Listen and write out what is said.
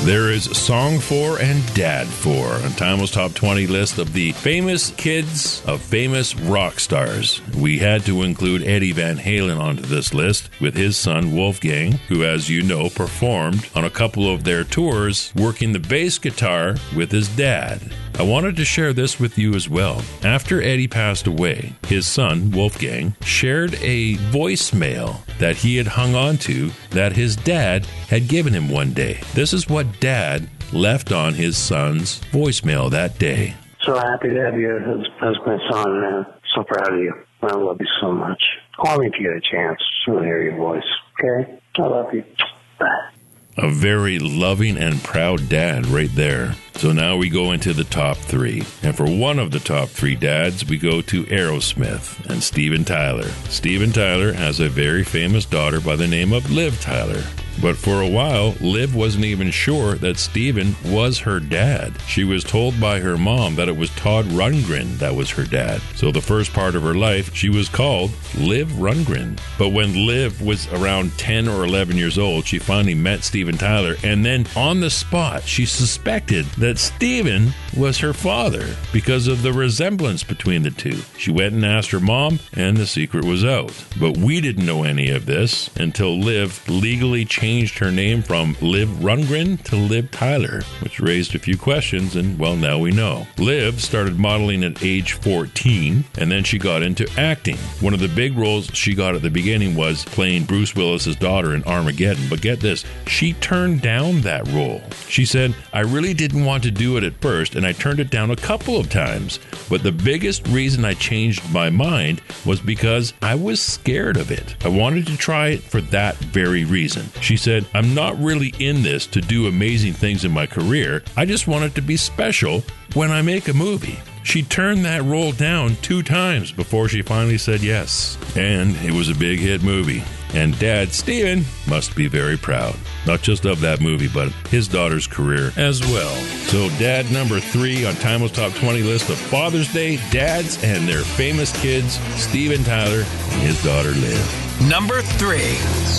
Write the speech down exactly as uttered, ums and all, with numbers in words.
There is Song for and Dad for on Timeless Top twenty list of the famous kids of famous rock stars. We had to include Eddie Van Halen onto this list with his son Wolfgang, who, as you know, performed on a couple of their tours working the bass guitar with his dad. I wanted to share this with you as well. After Eddie passed away, his son, Wolfgang, shared a voicemail that he had hung on to that his dad had given him one day. This is what Dad left on his son's voicemail that day. So happy to have you as, as my son, man. So proud of you. I love you so much. Call me if you get a chance. Just want to hear your voice. Okay? I love you. Bye. A very loving and proud dad right there. So now we go into the top three. And for one of the top three dads, we go to Aerosmith and Steven Tyler. Steven Tyler has a very famous daughter by the name of Liv Tyler. But for a while, Liv wasn't even sure that Steven was her dad. She was told by her mom that it was Todd Rundgren that was her dad. So the first part of her life, she was called Liv Rundgren. But when Liv was around ten or eleven years old, she finally met Steven Tyler. And then on the spot, she suspected that Steven was her father because of the resemblance between the two. She went and asked her mom, and the secret was out. But we didn't know any of this until Liv legally changed changed her name from Liv Rundgren to Liv Tyler, which raised a few questions, and, well, now we know. Liv started modeling at age fourteen, and then she got into acting. One of the big roles she got at the beginning was playing Bruce Willis's daughter in Armageddon, but get this, she turned down that role. She said, I really didn't want to do it at first, and I turned it down a couple of times, but the biggest reason I changed my mind was because I was scared of it. I wanted to try it for that very reason. She said, I'm not really in this to do amazing things in my career. I just want it to be special when I make a movie. She turned that role down two times before she finally said yes. And it was a big hit movie. And Dad, Steven, must be very proud. Not just of that movie, but his daughter's career as well. So Dad number three on Timeless Top twenty list of Father's Day dads and their famous kids, Steven Tyler and his daughter Liv. Number three.